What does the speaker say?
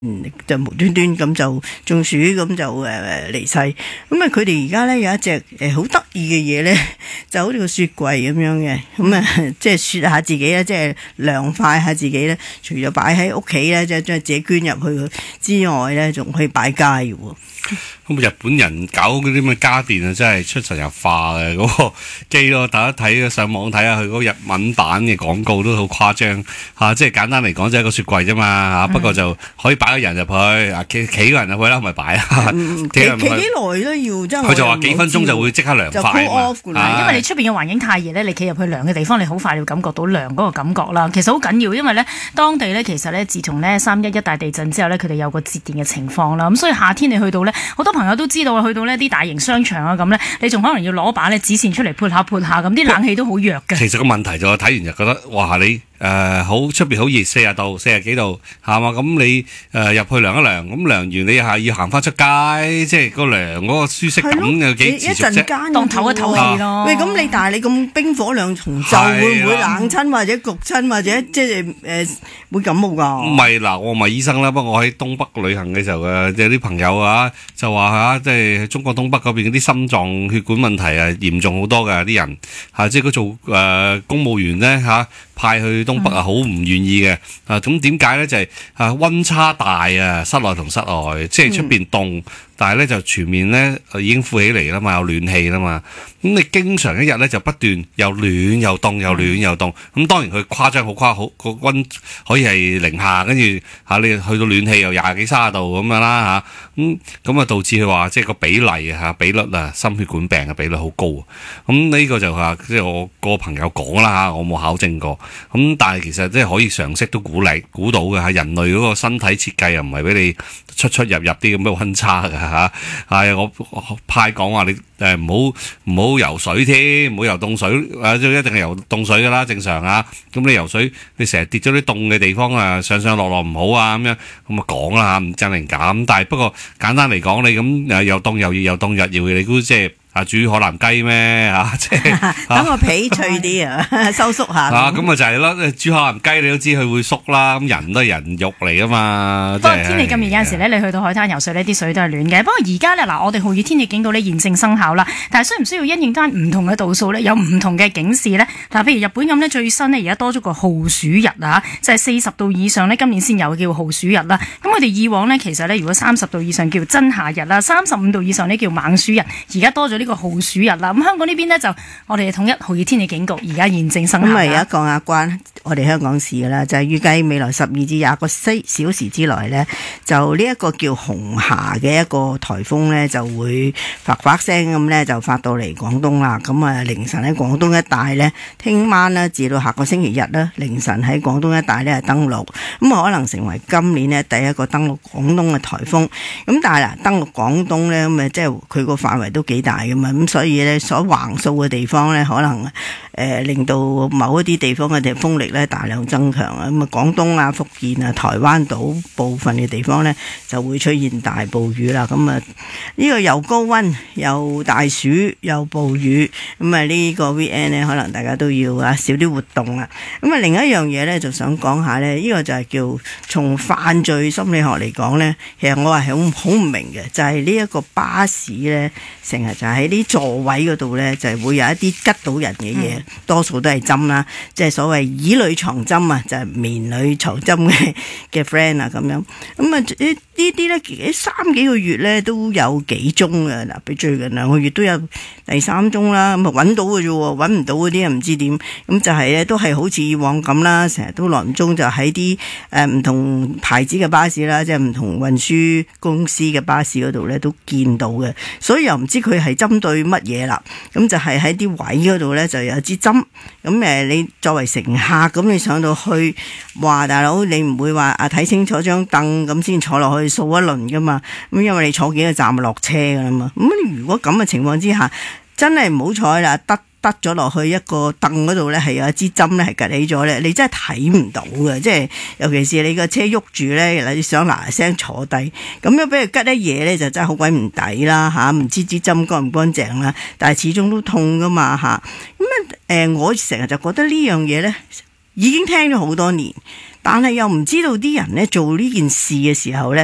就無端端咁就中暑，咁就離世。咁啊，佢哋而家咧有一隻好得意嘅嘢咧，就好似個雪櫃咁樣嘅，咁啊即係雪下自己咧，即係涼快下自己咧。除咗擺喺屋企咧，即係將自己捐入去之外咧，仲可以擺街嘅喎。 咁日本人搞嗰啲咁嘅家電啊，真係出神入化嘅嗰個機咯。大家睇上網睇下佢嗰個日文版嘅廣告都好誇張嚇，即係簡單嚟講就係一個雪櫃啫嘛嚇。不過就可以擺個人入去，企個人入去啦，咪擺啊。企幾耐都要，真係佢就話幾分鐘就會即刻涼快嘛。 因為你出邊嘅環境太熱咧，你企入去涼嘅地方，你好快就感覺到涼嗰個感覺啦。其實好緊要，因為咧當地咧其實咧自從咧311大地震之後咧，佢哋有個節電嘅情況啦。咁所以夏天你去到咧，好多朋友都知道去到呢啲大型商場啊咁咧，你仲可能要攞把咧紙線出嚟潑下咁，啲冷氣都好弱嘅。 其實個問題就係睇完就覺得，哇！你好出邊好熱，40度、40幾度，係嘛？咁你入去涼一涼，咁涼完你係要行翻出街，即係個涼嗰個舒適感有幾持續啫？ 一陣間當唞一唞氣咯。 喂，咁但係你咁冰火兩重奏，會唔會冷親或者焗親或者即係會感冒㗎？ 唔係嗱，我唔係醫生啦，不過我喺東北旅行嘅時候有啲朋友啊就話即係中國東北嗰邊嗰啲心臟血管問題嚴重好多㗎啲人即係佢做公務員咧派去東北好唔願意嘅咁點解咧？就係溫差大啊，室內同室外，即係出邊凍，但係咧就全面咧已經富起嚟啦嘛，有暖氣啦嘛。咁你經常一日咧就不斷又暖又凍又暖又凍，咁當然佢誇張好個溫可以係零下，跟住你去到暖氣又20幾30度咁樣啦咁導致佢話即係個比例比率心血管病嘅比率好高。咁呢個就即係我個朋友講啦我冇考證過。咁但係其實即係可以常識都估到嘅人類嗰個身體設計又唔係俾你出入啲咁嘅溫差嘅我派講話你唔好游水添，唔好游凍水一定係游凍水噶啦，正常咁你游水你成日跌咗啲凍嘅地方上上落落唔好咁樣咁講啦唔真定假咁。但係不過簡單嚟講，你咁又凍又熱又凍又熱，你估即係煮海南雞咩即係等個皮脆啲收縮下咁就係咯。煮海南雞你都知佢會縮啦，咁人都係人肉嚟噶嘛。 不過天氣咁熱有陣時咧，你去到海灘游水呢啲水都係暖嘅。不過而家咧我哋酷熱天氣警告咧現正生效啦，但係需唔需要因應翻唔同嘅度數咧，有唔同嘅警示咧？譬如日本咁咧，最新咧而家多咗個酷暑日就係40度以上咧，今年先有叫酷暑日啦。咁我哋以往咧其實咧，如果30度以上叫真夏日啦，35度以上呢叫猛暑日，而家多咗呢個酷暑日啦。咁香港呢邊呢，就我哋統一酷熱天氣警告，而家現正生效。咁而家講下關我哋香港市㗎啦，就係預計未來12至20個小時之內呢，就呢一個叫紅霞嘅一個颱風呢，就會發發聲咁呢，就發到嚟廣東啦。咁凌晨喺廣東一帶呢，聽晚呢至到下個星期日呢，凌晨喺廣東一帶呢係登陸，咁可能成為今年呢第一個登陸廣東嘅颱風。咁但係登陸廣東呢，咁即係佢個範圍都幾大㗎嘛，咁所以呢，所橫掃嘅地方呢，可能令到某一啲地方嘅風力呢大量增強啊。咁廣東福建台灣島部分嘅地方呢，就會出現大暴雨啦。咁呢個又高溫又大暑又暴雨，咁呢個 VN 呢，可能大家都要少啲活動啦。咁另一樣嘢呢，就想講下呢，呢個就係叫從犯罪心理學嚟講呢，其實我係好唔明嘅，就係呢一個巴士呢，成日就喺啲座位嗰度呢，就係會有一啲吉到人嘅嘢，多數都係針啦，即係所謂以女藏針就係棉女藏針嘅 friend 咁樣。咁呢啲呢3幾個月呢都有幾宗嘅，嗱，比最近2個月都有第3宗啦。咁揾到嘅啫，揾唔到嗰啲唔知點。咁就係呢，都係好似以往咁啦，成日都耐唔中就喺啲唔同牌子嘅巴士啦，即係唔同運輸公司嘅巴士嗰度呢都見到嘅。所以又唔知佢係針對乜嘢啦。咁就係喺啲位嗰度呢，就有支針。咁你作為乘客，咁你上到去，話大佬你唔會話睇清楚張凳咁先坐落去掃一輪噶嘛？咁因為你坐幾個站落車噶啦嘛。咁如果咁嘅情況之下，真係唔好彩啦，得咗落去一個凳嗰度呢，係有一支針呢係趌起咗呢，你真係睇唔到嘅。即係尤其是你個車喐住呢，你想嗱聲坐低，咁樣俾佢拮一嘢呢，就真係好鬼唔抵啦唔知支針乾唔乾淨啦，但係始終都痛噶嘛咁我成日就覺得呢樣嘢呢，已經聽咗好多年， 但係又唔知道啲人咧做呢件事嘅時候咧。